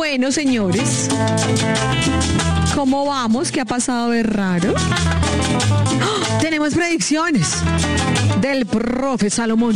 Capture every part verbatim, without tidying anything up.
Bueno, señores, ¿cómo vamos? ¿Qué ha pasado de raro? ¡Oh! Tenemos predicciones del profe Salomón.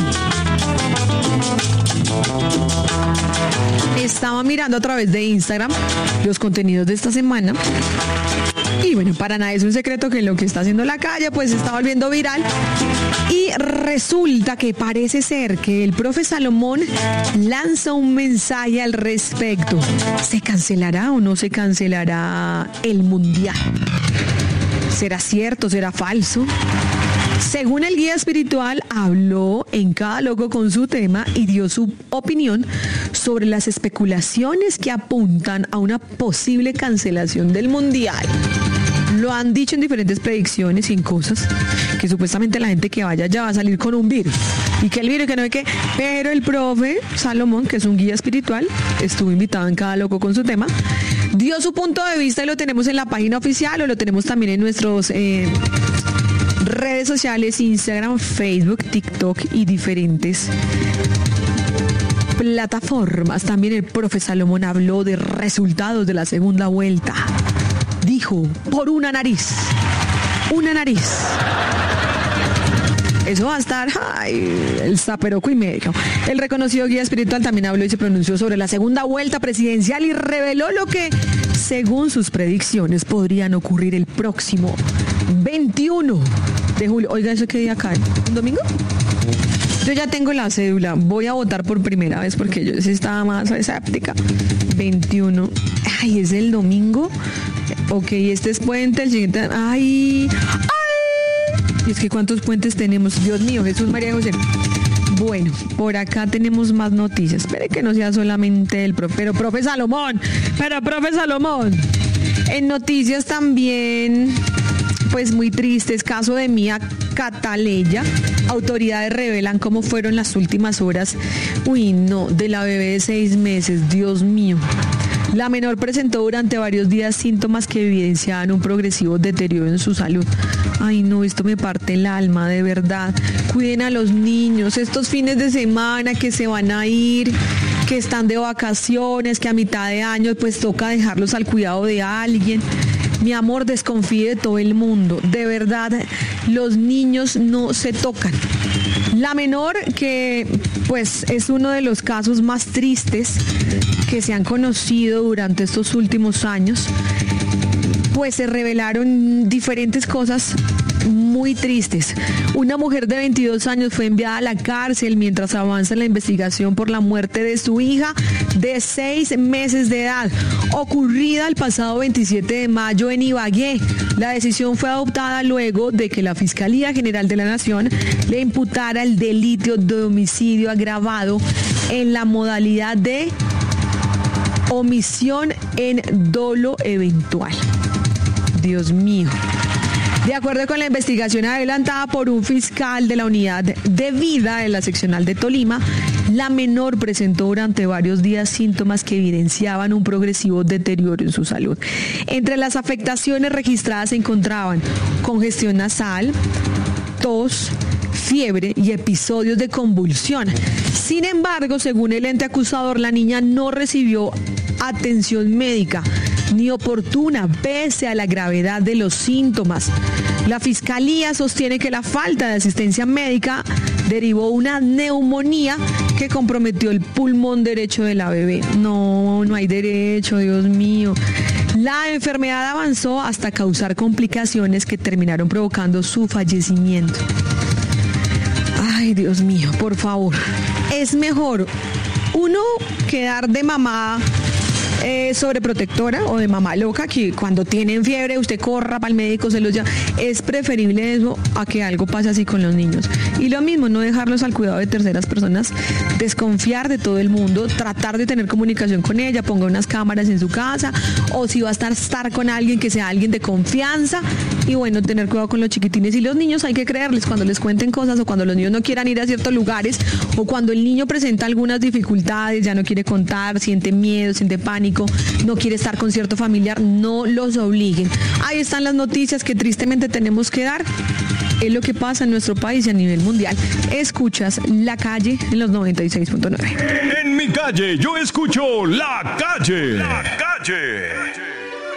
Estaba mirando a través de Instagram los contenidos de esta semana. Y bueno, para nada es un secreto que lo que está haciendo la calle pues se está volviendo viral. Y resulta que parece ser que el profe Salomón lanza un mensaje al respecto. ¿Se cancelará o no se cancelará el mundial? ¿Será cierto? ¿Será falso? Según el guía espiritual, habló en Cada Loco con su tema y dio su opinión sobre las especulaciones que apuntan a una posible cancelación del mundial. Lo han dicho en diferentes predicciones y en cosas que supuestamente la gente que vaya ya va a salir con un virus y que el virus que no ve qué, pero el profe Salomón, que es un guía espiritual, estuvo invitado en Cada Loco con su tema, dio su punto de vista y lo tenemos en la página oficial o lo tenemos también en nuestros eh, redes sociales, Instagram, Facebook, TikTok y diferentes plataformas. También el profe Salomón habló de resultados de la segunda vuelta. Dijo, por una nariz, una nariz. Eso va a estar, ay, el zaperoco y medio. El reconocido guía espiritual también habló y se pronunció sobre la segunda vuelta presidencial y reveló lo que, según sus predicciones, podrían ocurrir el próximo veintiuno de julio. Oiga, ¿eso qué día cae? ¿Un domingo? Yo ya tengo la cédula, voy a votar por primera vez porque yo sí estaba más escéptica. veintiuno, ay, ¿es el domingo? Ok, este es puente, el siguiente, ay, ay. Y es que ¿cuántos puentes tenemos? Dios mío, Jesús, María, José. Bueno, por acá tenemos más noticias. Espere que no sea solamente el profe, pero profe Salomón, pero profe Salomón. En noticias también, pues muy tristes, caso de Mía Cataleya. Autoridades revelan cómo fueron las últimas horas, uy no, de la bebé de seis meses, Dios mío. La menor presentó durante varios días síntomas que evidenciaban un progresivo deterioro en su salud. Ay no, esto me parte el alma, de verdad. Cuiden a los niños, estos fines de semana que se van a ir, que están de vacaciones, que a mitad de año pues toca dejarlos al cuidado de alguien. Mi amor, desconfíe de todo el mundo. De verdad, los niños no se tocan. La menor, que pues es uno de los casos más tristes que se han conocido durante estos últimos años, pues se revelaron diferentes cosas muy tristes. Una mujer de veintidós años fue enviada a la cárcel mientras avanza la investigación por la muerte de su hija de seis meses de edad, ocurrida el pasado veintisiete de mayo en Ibagué. La decisión fue adoptada luego de que la Fiscalía General de la Nación le imputara el delito de homicidio agravado en la modalidad de omisión en dolo eventual. Dios mío. De acuerdo con la investigación adelantada por un fiscal de la unidad de vida de la seccional de Tolima, la menor presentó durante varios días síntomas que evidenciaban un progresivo deterioro en su salud. Entre las afectaciones registradas se encontraban congestión nasal, tos, fiebre y episodios de convulsión. Sin embargo, según el ente acusador, la niña no recibió atención médica ni oportuna pese a la gravedad de los síntomas. La Fiscalía sostiene que la falta de asistencia médica derivó una neumonía que comprometió el pulmón derecho de la bebé. No, no hay derecho, Dios mío. La enfermedad avanzó hasta causar complicaciones que terminaron provocando su fallecimiento. Ay, Dios mío, por favor. Es mejor uno quedar de mamá Eh, sobreprotectora o de mamá loca, que cuando tienen fiebre usted corra para el médico, se los llama. Es preferible eso a que algo pase así con los niños. Y lo mismo, no dejarlos al cuidado de terceras personas, desconfiar de todo el mundo, tratar de tener comunicación con ella, ponga unas cámaras en su casa, o si va a estar, estar con alguien que sea alguien de confianza, y bueno, tener cuidado con los chiquitines. Y los niños hay que creerles cuando les cuenten cosas, o cuando los niños no quieran ir a ciertos lugares, o cuando el niño presenta algunas dificultades, ya no quiere contar, siente miedo, siente pánico, no quiere estar con cierto familiar, no los obliguen. Ahí están las noticias que tristemente tenemos que dar. es lo que pasa en nuestro país y a nivel mundial. Escuchas La Calle en los noventa y seis punto nueve. En mi calle yo escucho La Calle. La Calle.